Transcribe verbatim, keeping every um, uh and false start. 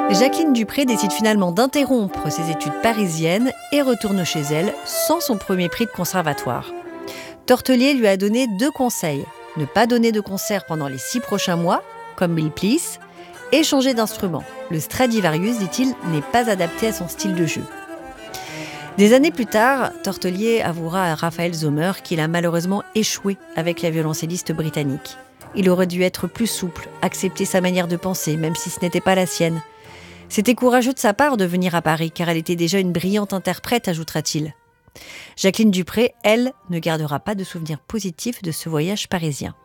Jacqueline Dupré décide finalement d'interrompre ses études parisiennes et retourne chez elle sans son premier prix de conservatoire. Tortelier lui a donné deux conseils. Ne pas donner de concert pendant les six prochains mois, comme Bill Please, et changer d'instrument. Le Stradivarius, dit-il, n'est pas adapté à son style de jeu. Des années plus tard, Tortelier avouera à Raphaël Zomer qu'il a malheureusement échoué avec la violoncelliste britannique. Il aurait dû être plus souple, accepter sa manière de penser, même si ce n'était pas la sienne. C'était courageux de sa part de venir à Paris, car elle était déjà une brillante interprète, ajoutera-t-il. Jacqueline Dupré, elle, ne gardera pas de souvenirs positifs de ce voyage parisien.